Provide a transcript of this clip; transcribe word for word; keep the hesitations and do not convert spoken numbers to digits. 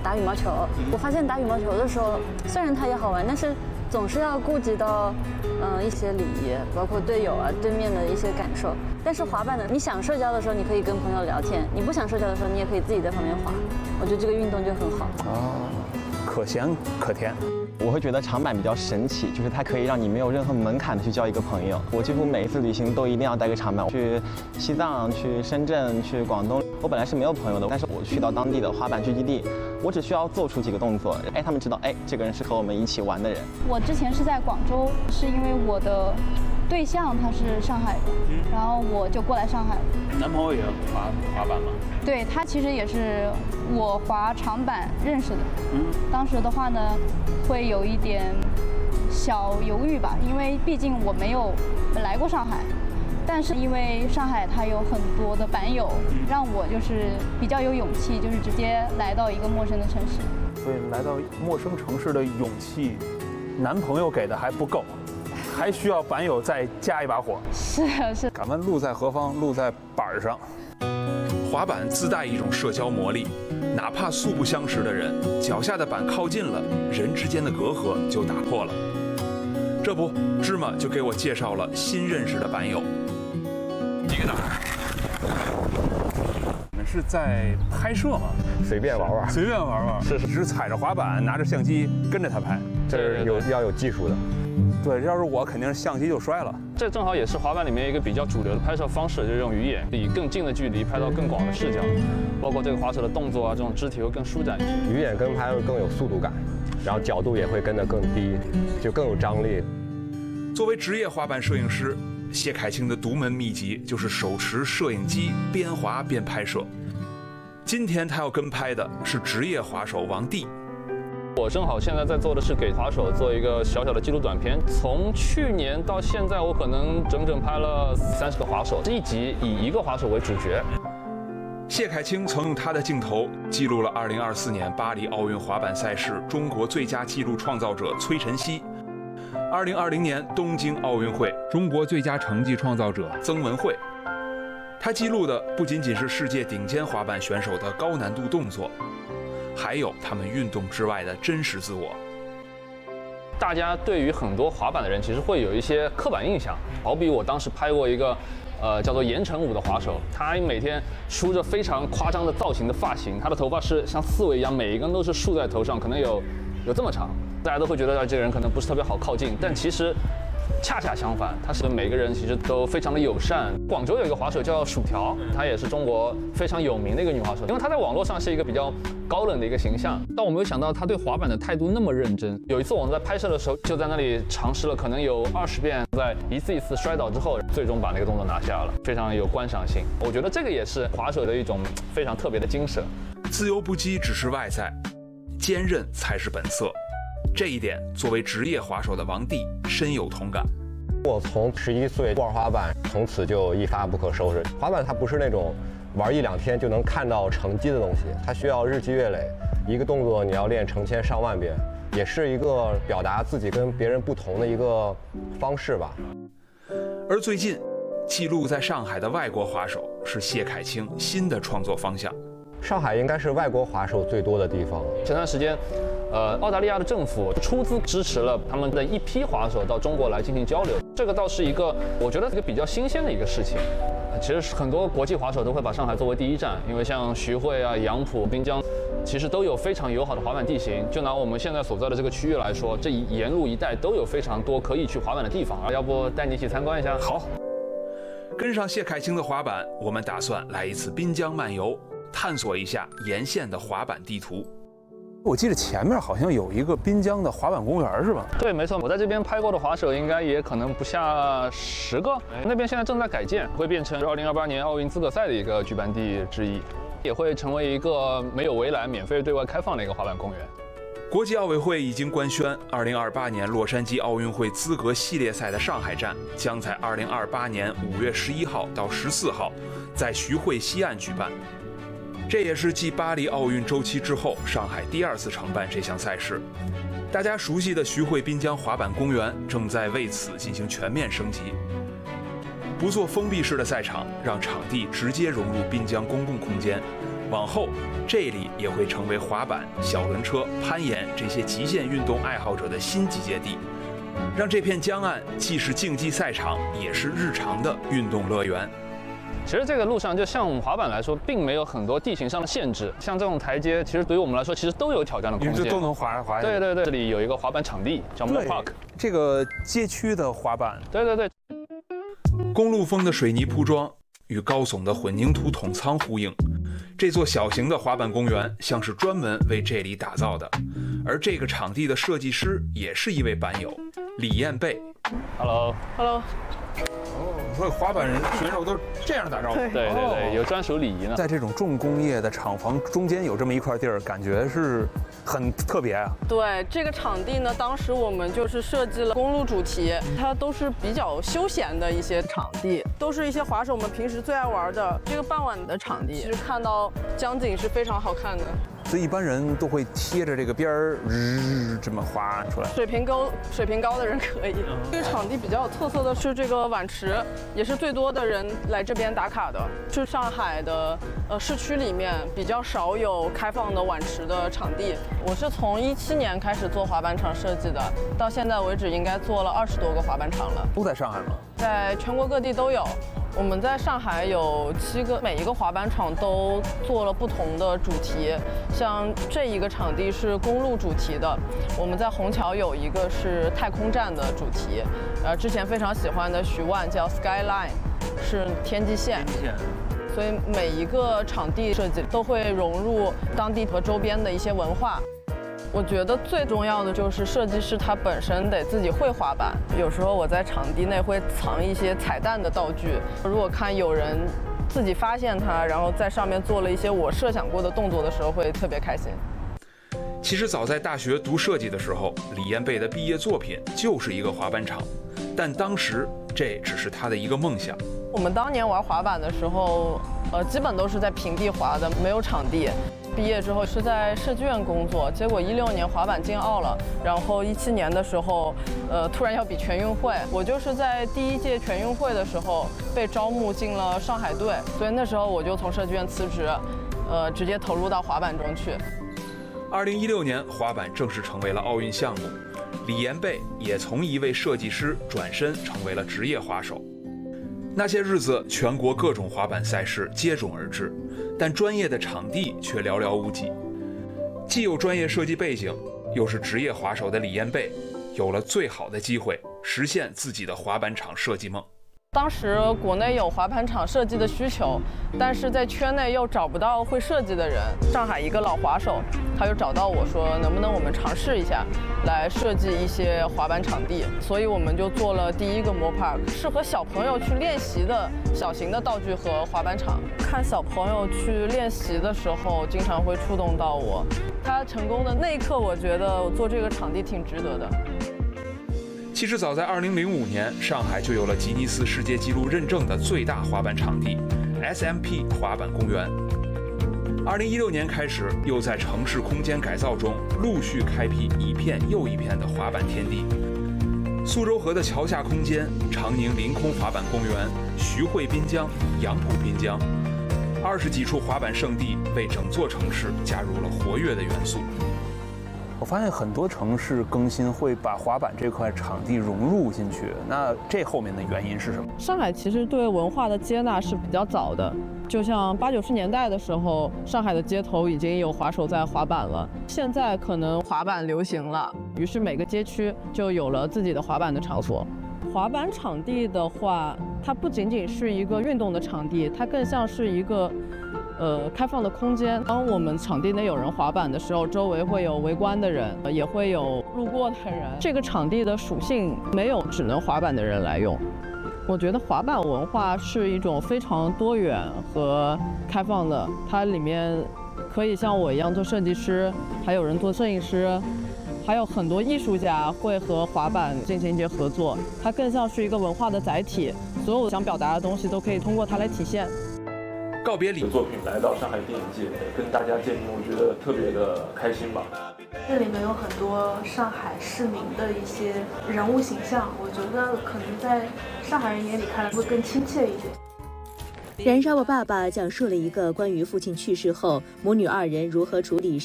打羽毛球。我发现打羽毛球的时候，虽然它也好玩，但是总是要顾及到嗯、呃、一些礼仪，包括队友啊、对面的一些感受。但是滑板呢，你想社交的时候，你可以跟朋友聊天；你不想社交的时候，你也可以自己在旁边滑。我觉得这个运动就很好。 哦，可咸可甜。 我会觉得长板比较神奇，就是它可以让你没有任何门槛的去交一个朋友。我几乎每一次旅行都一定要带个长板，去西藏、去深圳、去广东。我本来是没有朋友的，但是我去到当地的滑板聚集地，我只需要做出几个动作，哎，他们知道，哎，这个人是和我们一起玩的人。 我之前是在广州，是因为我的对象他是上海的，然后我就过来上海了。 男朋友也滑滑板吗？ 对，他其实也是我滑长板认识的。嗯，当时的话呢，会有一点小犹豫吧，因为毕竟我没有来过上海。但是因为上海它有很多的板友，让我就是比较有勇气，就是直接来到一个陌生的城市。 所以来到陌生城市的勇气，男朋友给的还不够，还需要板友再加一把火。 是啊，是。 敢问路在何方？路在板上。 滑板自带一种社交魔力，哪怕素不相识的人，脚下的板靠近了，人之间的隔阂就打破了。这不，芝麻就给我介绍了新认识的板友。你搁哪儿？ 你们是在拍摄吗？ 随便玩玩， 随便玩玩。是，只是踩着滑板，拿着相机跟着他拍， 这是有要有技术的。 对，要是我，肯定是相机就摔了。 这正好也是滑板里面一个比较主流的拍摄方式，就是用鱼眼，以更近的距离拍到更广的视角，包括这个滑手的动作啊，这种肢体会更舒展一些。 鱼眼跟拍会更有速度感，然后角度也会跟得更低，就更有张力。 作为职业滑板摄影师，谢凯清的独门秘籍就是手持摄影机边滑边拍摄。今天他要跟拍的是职业滑手王帝。 我正好现在在做的是给滑手做一个小小的记录短片，从去年到现在，我可能整整拍了三十个滑手，这一集以一个滑手为主角。 谢凯清曾用他的镜头记录了二零二四年巴黎奥运滑板赛事中国最佳纪录创造者崔晨曦，二零二零年东京奥运会中国最佳成绩创造者曾文慧。他记录的不仅仅是世界顶尖滑板选手的高难度动作，还有他们运动之外的真实自我。 大家对于很多滑板的人其实会有一些刻板印象，好比我当时拍过一个呃叫做言承武的滑手，他每天梳着非常夸张的造型的发型，他的头发是像刺猬一样，每一根都是竖在头上，可能有有这么长，大家都会觉得这个人可能不是特别好靠近，但其实恰恰相反，他是每个人其实都非常的友善。广州有一个滑手叫薯条，她也是中国非常有名的一个女滑手，因为她在网络上是一个比较高冷的一个形象，但我没有想到她对滑板的态度那么认真。有一次我们在拍摄的时候，就在那里尝试了可能有二十遍，在一次一次摔倒之后，最终把那个动作拿下了，非常有观赏性。我觉得这个也是滑手的一种非常特别的精神。 自由不羁只是外在，坚韧才是本色。这一点，作为职业滑手的王帝深有同感。 我从十一岁玩滑板，从此就一发不可收拾。滑板它不是那种玩一两天就能看到成绩的东西，它需要日积月累，一个动作你要练成千上万遍，也是一个表达自己跟别人不同的一个方式吧。 而最近，记录在上海的外国滑手是谢凯清新的创作方向。 上海应该是外国滑手最多的地方。 前段时间，呃，澳大利亚的政府出资支持了他们的一批滑手到中国来进行交流，这个倒是一个我觉得一个比较新鲜的一个事情。其实很多国际滑手都会把上海作为第一站，因为像徐汇啊、杨浦、滨江，其实都有非常友好的滑板地形。就拿我们现在所在的这个区域来说，这一沿路一带都有非常多可以去滑板的地方。要不带你一起参观一下？ 好，跟上谢凯清的滑板，我们打算来一次滨江漫游，探索一下沿线的滑板地图。 我记得前面好像有一个滨江的滑板公园，是吧？ 对，没错，我在这边拍过的滑手应该也可能不下十个。那边现在正在改建，会变成二零二八年奥运资格赛的一个举办地之一，也会成为一个没有围栏、免费对外开放的一个滑板公园。 国际奥委会已经官宣，二零二八年洛杉矶奥运会资格系列赛的上海站将在二零二八年五月十一号到十四号在徐汇西岸举办。这也是继巴黎奥运周期之后，上海第二次承办这项赛事。大家熟悉的徐汇滨江滑板公园正在为此进行全面升级，不做封闭式的赛场，让场地直接融入滨江公共空间， 往后这里也会成为滑板、小轮车、攀岩这些极限运动爱好者的新集结地，让这片江岸既是竞技赛场，也是日常的运动乐园。 其实这个路上，就像我们滑板来说，并没有很多地形上的限制。像这种台阶，其实对于我们来说，其实都有挑战的空间， 都能滑滑。 对对对，这里有一个滑板场地，叫 Mall Park。 这个街区的滑板。 对对对。 公路风的水泥铺装与高耸的混凝土筒仓呼应，这座小型的滑板公园像是专门为这里打造的。而这个场地的设计师也是一位板友，李彦贝。 Hello。Hello。 哦，所以滑板人选手都是这样打招呼。 对对对，有专属礼仪呢。 在这种重工业的厂房中间有这么一块地儿，感觉是很特别啊。 对，这个场地呢，当时我们就是设计了公路主题，它都是比较休闲的一些场地，都是一些滑手们平时最爱玩的这个傍晚的场地。其实看到江景是非常好看的。 所以一般人都会贴着这个边儿，日这么滑出来。 水平高，水平高的人可以。这个场地比较有特色的是这个碗池，也是最多的人来这边打卡的。是上海的呃市区里面比较少有开放的碗池的场地。我是从一七年开始做滑板场设计的，到现在为止应该做了二十多个滑板场了。 都在上海吗？ 在全国各地都有。我们在上海有七个，每一个滑板场都做了不同的主题。像这一个场地是公路主题的，我们在虹桥有一个是太空站的主题，呃，之前非常喜欢的徐万叫 Skyline， 是天际线。所以每一个场地设计都会融入当地和周边的一些文化。我觉得最重要的就是设计师他本身得自己会滑板。有时候我在场地内会藏一些彩蛋的道具，如果看有人自己发现它，然后在上面做了一些我设想过的动作的时候，会特别开心。 其实早在大学读设计的时候，李彦贝的毕业作品就是一个滑板场，但当时这只是他的一个梦想。 我们当年玩滑板的时候，呃，基本都是在平地滑的，没有场地。毕业之后是在设计院工作，结果一六年滑板进奥了，然后一七年的时候，呃，突然要比全运会，我就是在第一届全运会的时候被招募进了上海队，所以那时候我就从设计院辞职，呃，直接投入到滑板中去。 二零一六年，滑板正式成为了奥运项目，李彦贝也从一位设计师转身成为了职业滑手。那些日子，全国各种滑板赛事接踵而至，但专业的场地却寥寥无几。既有专业设计背景，又是职业滑手的李彦贝，有了最好的机会实现自己的滑板场设计梦。 当时国内有滑板场设计的需求，但是在圈内又找不到会设计的人。上海一个老滑手，他就找到我说，能不能我们尝试一下，来设计一些滑板场地。所以我们就做了第一个 Mall Park， 适合小朋友去练习的小型的道具和滑板场。看小朋友去练习的时候，经常会触动到我。他成功的那一刻，我觉得我做这个场地挺值得的。 其实早在二零零五年，上海就有了吉尼斯世界纪录认证的最大滑板场地 S M P 滑板公园。二零一六年开始，又在城市空间改造中陆续开辟一片又一片的滑板天地。苏州河的桥下空间、长宁临空滑板公园、徐汇滨江、杨浦滨江，二十几处滑板圣地为整座城市加入了活跃的元素。 我发现很多城市更新会把滑板这块场地融入进去，那这后面的原因是什么？ 上海其实对文化的接纳是比较早的，就像八九十年代的时候，上海的街头已经有滑手在滑板了。现在可能滑板流行了，于是每个街区就有了自己的滑板的场所。滑板场地的话，它不仅仅是一个运动的场地，它更像是一个呃，开放的空间。当我们场地内有人滑板的时候，周围会有围观的人，也会有路过的人。这个场地的属性没有只能滑板的人来用。我觉得滑板文化是一种非常多元和开放的，它里面可以像我一样做设计师，还有人做摄影师，还有很多艺术家会和滑板进行一些合作。它更像是一个文化的载体，所有想表达的东西都可以通过它来体现。 告别李作品来到上海电影节，跟大家见面，我觉得特别的开心吧。 这里面有很多上海市民的一些人物形象，我觉得可能在上海人眼里看来会更亲切一点。 燃烧吧爸爸讲述了一个关于父亲去世后母女二人如何处理